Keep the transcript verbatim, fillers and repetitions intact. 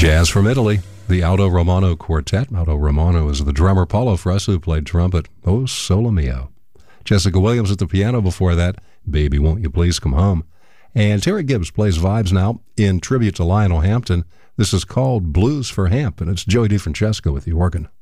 Jazz from Italy, the Aldo Romano Quartet. Aldo Romano is the drummer. Paulo Fresu played trumpet. Oh, solo mio. Jessica Williams at the piano before that. Baby, Won't You Please Come Home. And Terry Gibbs plays vibes now in tribute to Lionel Hampton. This is called Blues for Hamp, and it's Joey DeFrancesco with the organ.